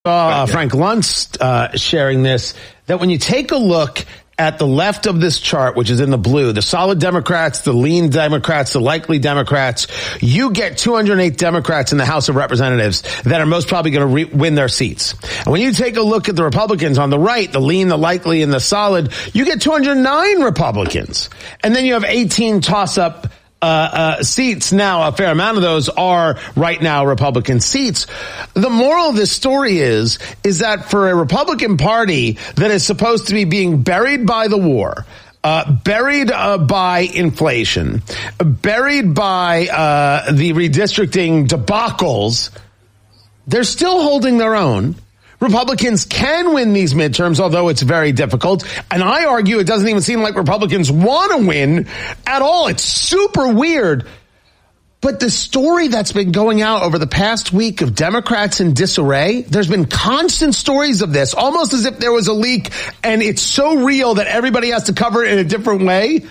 Frank Luntz sharing this, that when you take a look at the left of this chart, which is in the blue, the solid Democrats, the lean Democrats, the likely Democrats, you get 208 Democrats in the House of Representatives that are most probably going to win their seats. And when you take a look at the Republicans on the right, the lean, the likely, and the solid, you get 209 Republicans. And then you have 18 toss-up seats. Now, a fair amount of those are right now Republican seats. The moral of this story is that for a Republican Party that is supposed to be being buried by the war, buried by inflation, buried by the redistricting debacles, they're still holding their own. Republicans can win these midterms, although it's very difficult. And I argue it doesn't even seem like Republicans want to win at all. It's super weird. But the story that's been going out over the past week of Democrats in disarray, there's been constant stories of this, almost as if there was a leak and it's so real that everybody has to cover it in a different way.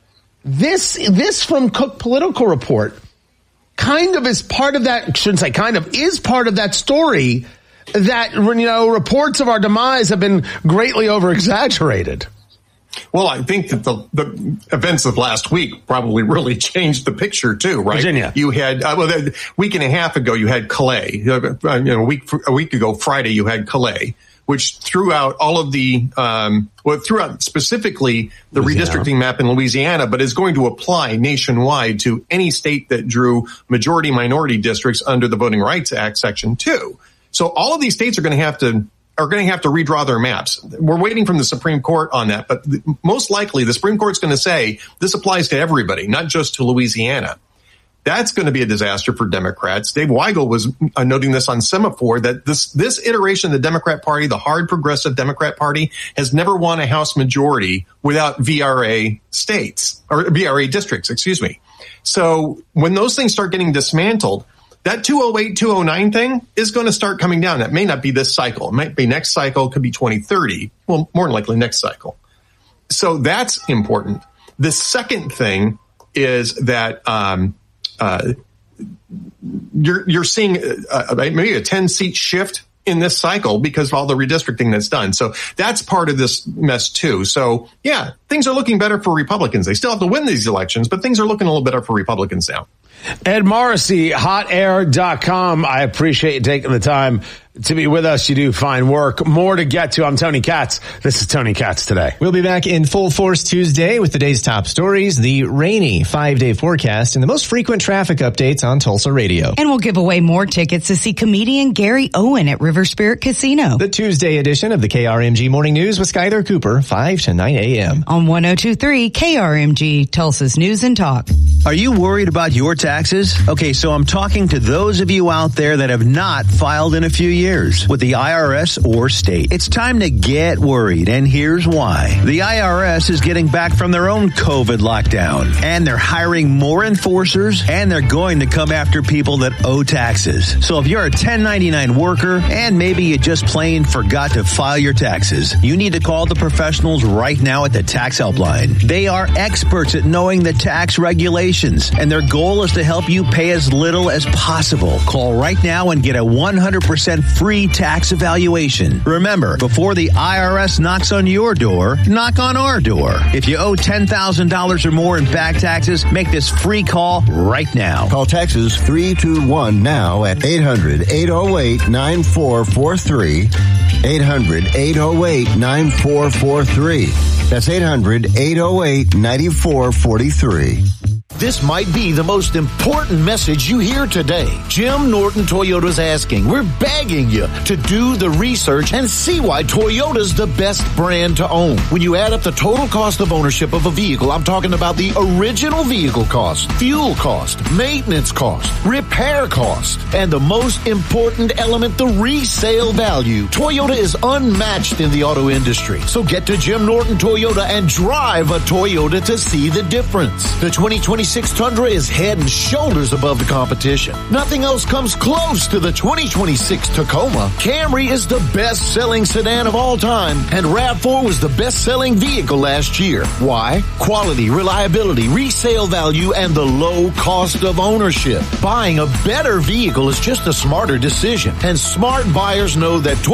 This from Cook Political Report kind of is part of that, shouldn't say kind of, is part of that story that, reports of our demise have been greatly over-exaggerated. Well, I think that the events of last week probably really changed the picture too, right? Virginia. You had, a week and a half ago, you had Calais. A week ago, Friday, you had Calais, which threw out all of the, threw out specifically the redistricting map in Louisiana, but is going to apply nationwide to any state that drew majority minority districts under the Voting Rights Act, Section 2. So all of these states are going to have to redraw their maps. We're waiting from the Supreme Court on that, but most likely the Supreme Court's going to say this applies to everybody, not just to Louisiana. That's going to be a disaster for Democrats. Dave Weigel was noting this on Semaphore, that this iteration of the Democrat Party, the hard progressive Democrat Party, has never won a House majority without VRA states, or VRA districts, excuse me. So when those things start getting dismantled, that 208, 209 thing is going to start coming down. That may not be this cycle. It might be next cycle. It could be 2030. Well, more than likely next cycle. So that's important. The second thing is that you're seeing maybe a 10-seat shift in this cycle because of all the redistricting that's done. So that's part of this mess too. So yeah, things are looking better for Republicans. They still have to win these elections, but things are looking a little better for Republicans now. Ed Morrissey, hotair.com. I appreciate you taking the time to be with us. You do fine work. More to get to. I'm Tony Katz. This is Tony Katz Today. We'll be back in full force Tuesday with the day's top stories, the rainy 5-day forecast, and the most frequent traffic updates on Tulsa Radio. And we'll give away more tickets to see comedian Gary Owen at River Spirit Casino. The Tuesday edition of the KRMG Morning News with Skyler Cooper, 5 to 9 a.m. On 102.3 KRMG, Tulsa's News and Talk. Are you worried about your taxes? Okay, so I'm talking to those of you out there that have not filed in a few years with the IRS or state. It's time to get worried, and here's why. The IRS is getting back from their own COVID lockdown, and they're hiring more enforcers, and they're going to come after people that owe taxes. So if you're a 1099 worker, and maybe you just plain forgot to file your taxes, you need to call the professionals right now at the Tax Helpline. They are experts at knowing the tax regulations, and their goal is to help you pay as little as possible. Call right now and get a 100% free tax evaluation. Remember, before the IRS knocks on your door, knock on our door. If you owe $10,000 or more in back taxes, make this free call right now. Call Texas 321 now at 800-808-9443. 800-808-9443. That's 800-808-9443. This might be the most important message you hear today. Jim Norton Toyota's asking, we're begging you to do the research and see why Toyota's the best brand to own. When you add up the total cost of ownership of a vehicle, I'm talking about the original vehicle cost, fuel cost, maintenance cost, repair cost, and the most important element, the resale value. Toyota is unmatched in the auto industry. So get to Jim Norton Toyota and drive a Toyota to see the difference. The 2020 2026 Tundra is head and shoulders above the competition. Nothing else comes close to the 2026 Tacoma. Camry is the best-selling sedan of all time, and RAV4 was the best-selling vehicle last year. Why? Quality, reliability, resale value, and the low cost of ownership. Buying a better vehicle is just a smarter decision, and smart buyers know that